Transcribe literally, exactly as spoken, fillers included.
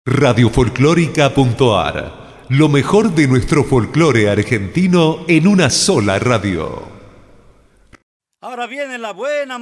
Radiofolclórica.ar. Lo mejor de nuestro folclore argentino en una sola radio. Ahora viene la buena.